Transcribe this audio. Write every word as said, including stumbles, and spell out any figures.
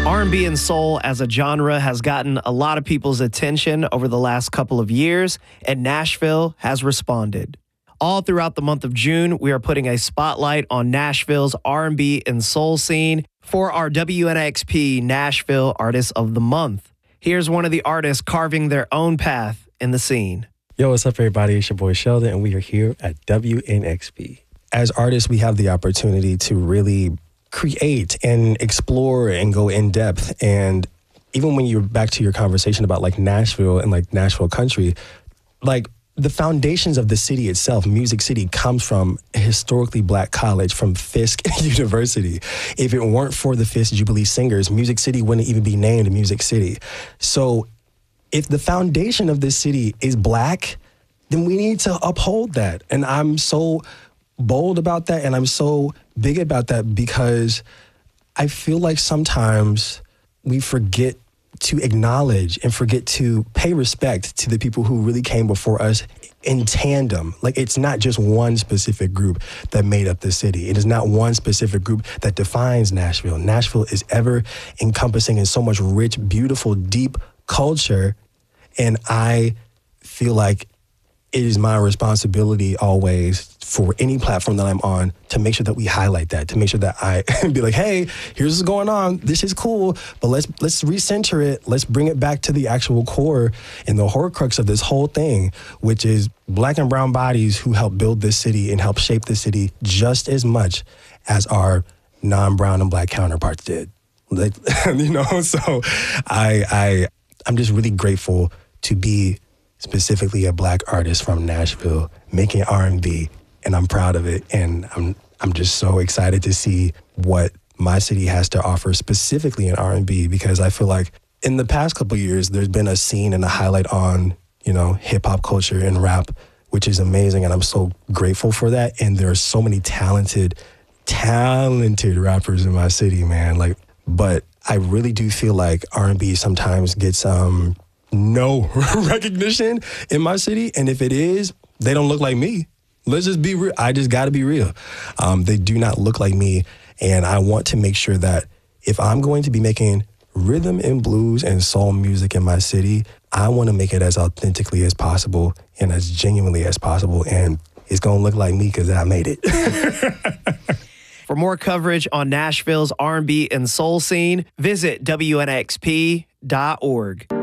R and B and soul as a genre has gotten a lot of people's attention over the last couple of years, and Nashville has responded. All throughout the month of June, we are putting a spotlight on Nashville's R and B and soul scene for our W N X P Nashville Artist of the Month. Here's one of the artists carving their own path in the scene. Yo, what's up, everybody? It's your boy Sheldon, and we are here at W N X P. As artists, we have the opportunity to really create and explore and go in depth. And even when you're back to your conversation about like Nashville and like Nashville country, like the foundations of the city itself, Music City, comes from a historically black college, from Fisk University. If it weren't for the Fisk Jubilee Singers, Music City wouldn't even be named Music City. So if the foundation of this city is black, then we need to uphold that. And I'm so bold about that, and I'm so big about that because I feel like sometimes we forget to acknowledge and forget to pay respect to the people who really came before us in tandem. Like, it's not just one specific group that made up the city. It is not one specific group that defines Nashville. Nashville is ever encompassing in so much rich, beautiful, deep culture. And I feel like it is my responsibility always for any platform that I'm on to make sure that we highlight that, to make sure that I be like, hey, here's what's going on. This is cool, but let's let's recenter it. Let's bring it back to the actual core and the horcrux of this whole thing, which is black and brown bodies who help build this city and help shape the city just as much as our non-brown and black counterparts did. Like, you know, so I I I'm just really grateful to be specifically a black artist from Nashville making R and B, and I'm proud of it. And I'm I'm just so excited to see what my city has to offer specifically in R and B, because I feel like in the past couple of years, there's been a scene and a highlight on, you know, hip hop culture and rap, which is amazing. And I'm so grateful for that. And there are so many talented, talented rappers in my city, man. Like, but I really do feel like R and B sometimes gets, um, no recognition in my city. And if it is, they don't look like me. Let's just be real. I just got to be real. Um, they do not look like me. And I want to make sure that if I'm going to be making rhythm and blues and soul music in my city, I want to make it as authentically as possible and as genuinely as possible. And it's going to look like me because I made it. For more coverage on Nashville's R and B and soul scene, visit W N X P dot org.